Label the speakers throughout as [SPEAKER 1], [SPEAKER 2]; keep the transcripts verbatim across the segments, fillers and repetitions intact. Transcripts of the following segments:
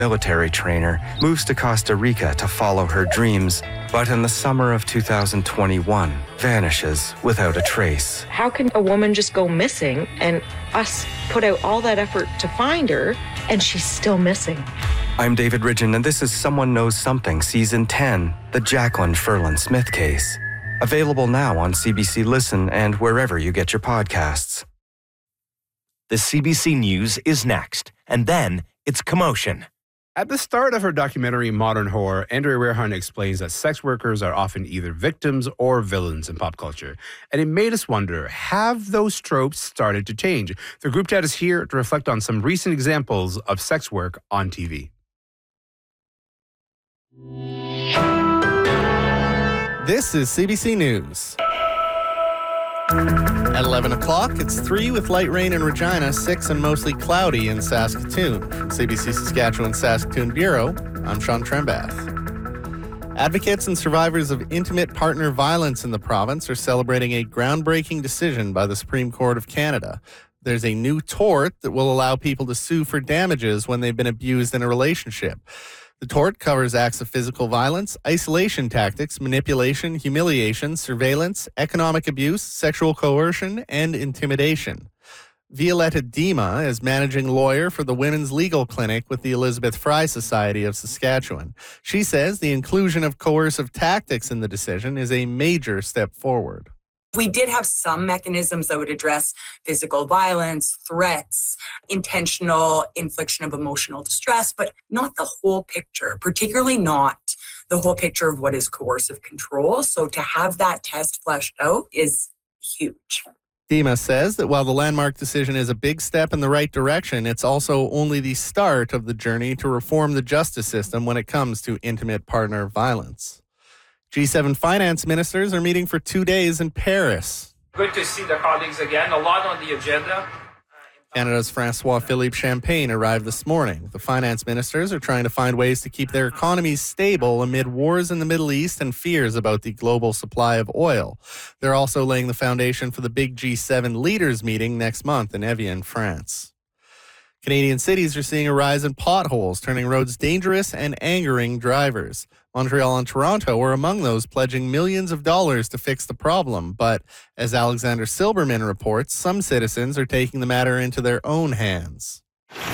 [SPEAKER 1] military trainer, moves to Costa Rica to follow her dreams, but in the summer of two thousand twenty-one, vanishes without a trace.
[SPEAKER 2] How can a woman just go missing and us put out all that effort to find her and she's still missing?
[SPEAKER 1] I'm David Ridgen, and this is Someone Knows Something, Season ten, the Jacqueline Ferlin Smith case. Available now on C B C Listen and wherever you get your podcasts.
[SPEAKER 3] The C B C News is next, and then it's Commotion.
[SPEAKER 4] At the start of her documentary, Modern Horror, Andrea Rearhunt explains that sex workers are often either victims or villains in pop culture. And it made us wonder, have those tropes started to change? The group chat is here to reflect on some recent examples of sex work on T V.
[SPEAKER 5] This is C B C News. At eleven o'clock, it's three with light rain in Regina, six and mostly cloudy in Saskatoon. From C B C Saskatchewan Saskatoon Bureau, I'm Sean Trembath. Advocates and survivors of intimate partner violence in the province are celebrating a groundbreaking decision by the Supreme Court of Canada. There's a new tort that will allow people to sue for damages when they've been abused in a relationship. The tort covers acts of physical violence, isolation tactics, manipulation, humiliation, surveillance, economic abuse, sexual coercion, and intimidation. Violetta Dima is managing lawyer for the Women's Legal Clinic with the Elizabeth Fry Society of Saskatchewan. She says the inclusion of coercive tactics in the decision is a major step forward.
[SPEAKER 6] We did have some mechanisms that would address physical violence, threats, intentional infliction of emotional distress, but not the whole picture, particularly not the whole picture of what is coercive control. So to have that test fleshed out is huge.
[SPEAKER 5] Dima says that while the landmark decision is a big step in the right direction, it's also only the start of the journey to reform the justice system when it comes to intimate partner violence. G seven finance ministers are meeting for two days in Paris.
[SPEAKER 7] Good to see the colleagues again. A lot on the agenda.
[SPEAKER 5] Canada's François-Philippe Champagne arrived this morning. The finance ministers are trying to find ways to keep their economies stable amid wars in the Middle East and fears about the global supply of oil. They're also laying the foundation for the big G seven leaders meeting next month in Evian, France. Canadian cities are seeing a rise in potholes, turning roads dangerous and angering drivers. Montreal and Toronto are among those pledging millions of dollars to fix the problem. But as Alexander Silberman reports, some citizens are taking the matter into their own hands.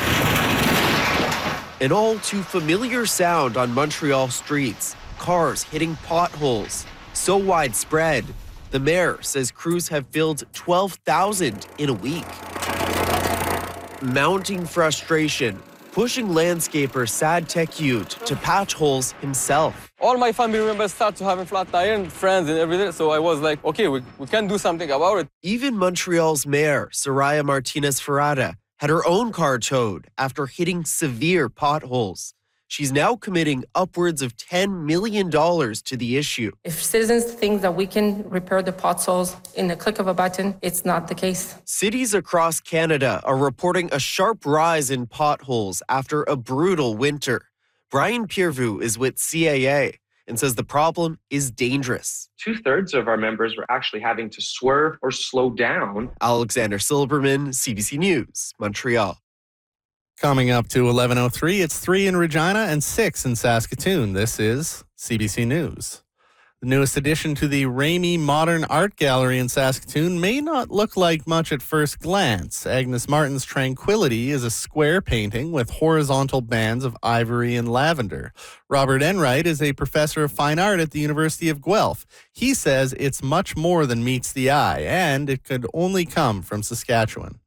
[SPEAKER 8] An all too familiar sound on Montreal streets. Cars hitting potholes. So widespread. The mayor says crews have filled twelve thousand in a week. Mounting frustration, pushing landscaper Sad Tekyut to patch holes himself.
[SPEAKER 9] All my family members start to having flat tire and friends and everything, so I was like, okay, we, we can do something about it.
[SPEAKER 8] Even Montreal's mayor, Soraya Martinez Ferrada, had her own car towed after hitting severe potholes. She's now committing upwards of ten million dollars to the issue.
[SPEAKER 10] If citizens think that we can repair the potholes in the click of a button, it's not the case.
[SPEAKER 8] Cities across Canada are reporting a sharp rise in potholes after a brutal winter. Brian Piervu is with C A A and says the problem is dangerous.
[SPEAKER 11] Two-thirds of our members were actually having to swerve or slow down.
[SPEAKER 8] Alexander Silberman, C B C News, Montreal.
[SPEAKER 5] Coming up to eleven oh three, it's three in Regina and six in Saskatoon. This is C B C News. The newest addition to the Ramey Modern Art Gallery in Saskatoon may not look like much at first glance. Agnes Martin's Tranquility is a square painting with horizontal bands of ivory and lavender. Robert Enright is a professor of fine art at the University of Guelph. He says it's much more than meets the eye, and it could only come from Saskatchewan.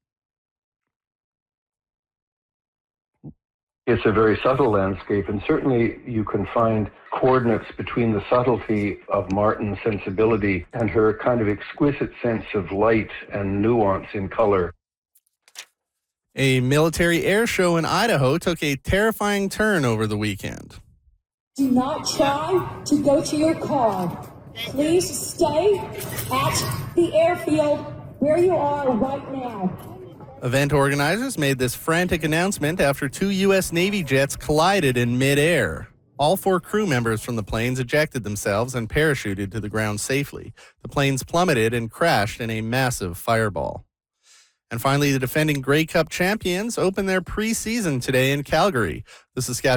[SPEAKER 12] It's a very subtle landscape, and certainly you can find coordinates between the subtlety of Martin's sensibility and her kind of exquisite sense of light and nuance in color.
[SPEAKER 5] A military air show in Idaho took a terrifying turn over the weekend.
[SPEAKER 13] Do not try to go to your car. Please stay at the airfield where you are right now.
[SPEAKER 5] Event organizers made this frantic announcement after two U S Navy jets collided in midair. All four crew members from the planes ejected themselves and parachuted to the ground safely. The planes plummeted and crashed in a massive fireball. And finally, the defending Grey Cup champions open their preseason today in Calgary. The Saskatchewan